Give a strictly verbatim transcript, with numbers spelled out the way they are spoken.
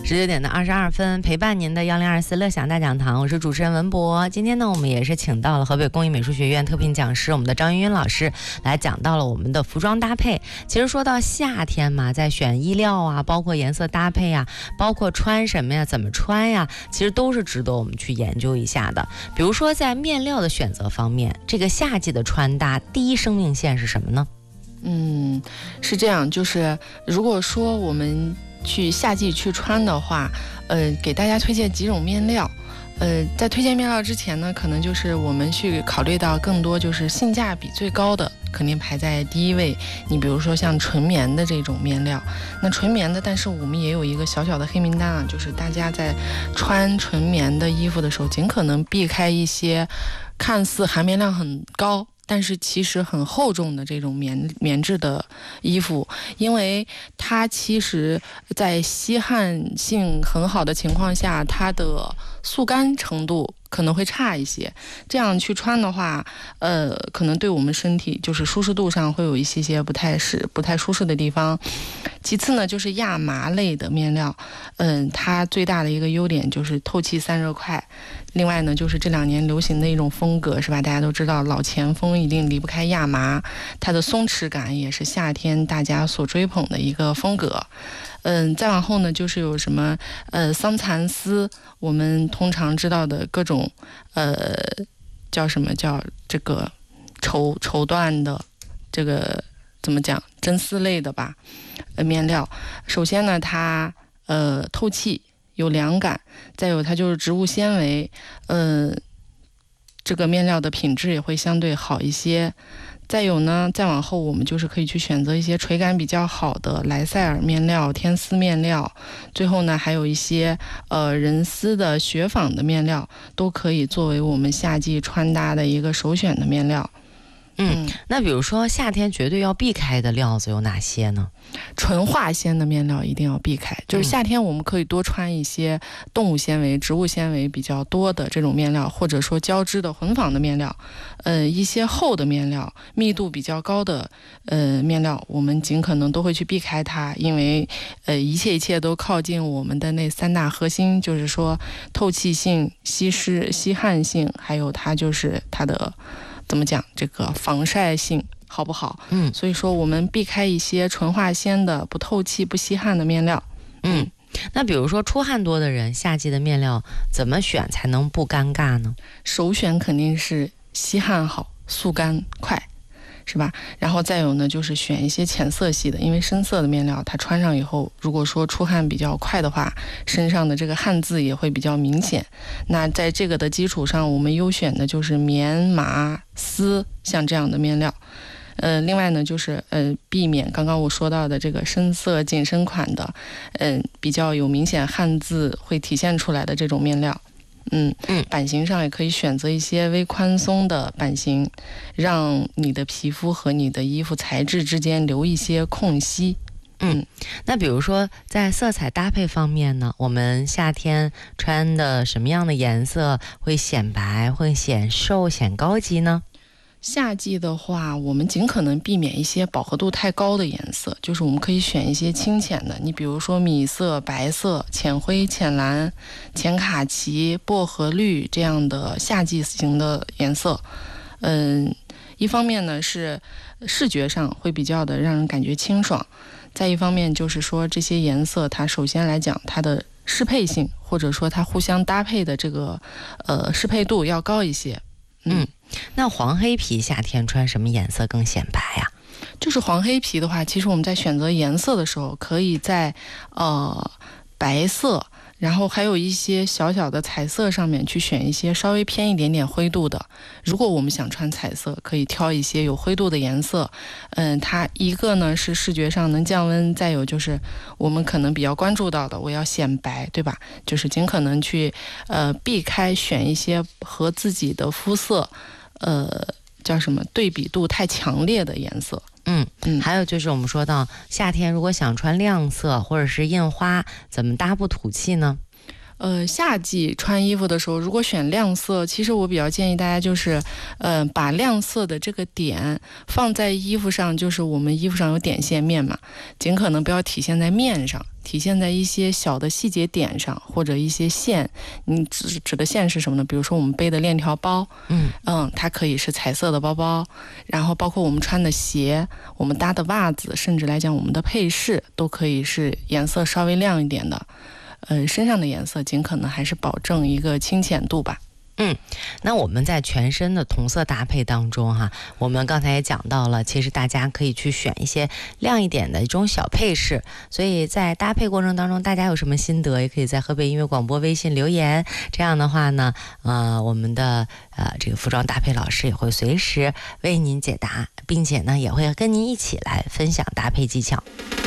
十九点的二十二分，陪伴您的幺零二四乐享大讲堂，我是主持人文博。今天呢，我们也是请到了河北工艺美术学院特聘讲师我们的张云云老师来讲到了我们的服装搭配。其实说到夏天嘛，在选衣料啊，包括颜色搭配啊，包括穿什么呀，怎么穿呀，其实都是值得我们去研究一下的。比如说在面料的选择方面，这个夏季的穿搭第一生命线是什么呢？ 嗯，是这样，就是如果说我们去夏季去穿的话，呃，给大家推荐几种面料。呃，在推荐面料之前呢，可能就是我们去考虑到更多就是性价比最高的，肯定排在第一位。你比如说像纯棉的这种面料，那纯棉的，但是我们也有一个小小的黑名单啊，就是大家在穿纯棉的衣服的时候，尽可能避开一些看似含棉量很高，但是其实很厚重的这种棉棉质的衣服，因为它其实在吸汗性很好的情况下，它的速干程度可能会差一些，这样去穿的话，呃，可能对我们身体就是舒适度上会有一些些不太适、不太舒适的地方。其次呢，就是亚麻类的面料，嗯、呃，它最大的一个优点就是透气散热快。另外呢，就是这两年流行的一种风格，是吧？大家都知道，老前锋一定离不开亚麻，它的松弛感也是夏天大家所追捧的一个风格。嗯，再往后呢，就是有什么呃桑蚕丝，我们通常知道的各种呃叫什么叫这个绸绸缎的这个怎么讲真丝类的吧，呃面料。首先呢，它呃透气有凉感，再有它就是植物纤维，呃这个面料的品质也会相对好一些。再有呢，再往后我们就是可以去选择一些垂感比较好的莱赛尔面料、天丝面料，最后呢还有一些呃人丝的雪纺的面料，都可以作为我们夏季穿搭的一个首选的面料。 嗯，那比如说夏天绝对要避开的料子有哪些呢？ 纯化纤的面料一定要避开，就是夏天我们可以多穿一些动物纤维、植物纤维比较多的这种面料，或者说交织的混纺的面料，呃，一些厚的面料、密度比较高的呃面料，我们尽可能都会去避开它，因为呃一切一切都靠近我们的那三大核心，就是说透气性、吸湿、吸汗性，还有它就是它的怎么讲这个防晒性。好不好？ 嗯， 所以说我们避开一些纯化纤的、不透气、不吸汗的面料。 嗯，那比如说出汗多的人，夏季的面料怎么选才能不尴尬呢？ 首选肯定是吸汗好、速干快，是吧？然后再有呢，就是选一些浅色系的，因为深色的面料它穿上以后，如果说出汗比较快的话，身上的这个汗渍也会比较明显。那在这个的基础上，我们优选的就是棉、麻、丝像这样的面料。呃，另外呢，就是呃，避免刚刚我说到的这个深色紧身款的，嗯、呃，比较有明显汗渍会体现出来的这种面料。嗯嗯，版型上也可以选择一些微宽松的版型，让你的皮肤和你的衣服材质之间留一些空隙。 嗯，那比如说在色彩搭配方面呢，我们夏天穿的什么样的颜色会显白、会显瘦、显高级呢？ 夏季的话，我们尽可能避免一些饱和度太高的颜色，就是我们可以选一些清浅的，你比如说米色、白色、浅灰、浅蓝、浅卡其、薄荷绿这样的夏季型的颜色。嗯，一方面呢是视觉上会比较的让人感觉清爽，再一方面就是说这些颜色它首先来讲它的适配性，或者说它互相搭配的这个呃适配度要高一些。 嗯，那黄黑皮夏天穿什么颜色更显白呀？ 就是黄黑皮的话，其实我们在选择颜色的时候，可以在呃白色，然后还有一些小小的彩色上面去选一些稍微偏一点点灰度的。如果我们想穿彩色，可以挑一些有灰度的颜色。嗯，它一个呢是视觉上能降温，再有就是我们可能比较关注到的，我要显白，对吧？就是尽可能去呃避开选一些和自己的肤色呃叫什么对比度太强烈的颜色。 嗯嗯，还有就是我们说到夏天如果想穿亮色或者是印花，怎么搭不土气呢？ 呃，夏季穿衣服的时候，如果选亮色，其实我比较建议大家就是，呃，把亮色的这个点放在衣服上，就是我们衣服上有点线面嘛，尽可能不要体现在面上，体现在一些小的细节点上，或者一些线。你指指的线是什么呢？比如说我们背的链条包， 嗯嗯，它可以是彩色的包包，然后包括我们穿的鞋，我们搭的袜子，甚至来讲我们的配饰都可以是颜色稍微亮一点的。呃，身上的颜色尽可能还是保证一个清浅度吧。 嗯，那我们在全身的同色搭配当中哈，我们刚才也讲到了，其实大家可以去选一些亮一点的一种小配饰，所以在搭配过程当中，大家有什么心得，也可以在河北音乐广播微信留言。这样的话呢，呃，我们的呃这个服装搭配老师也会随时为您解答，并且呢，也会跟您一起来分享搭配技巧。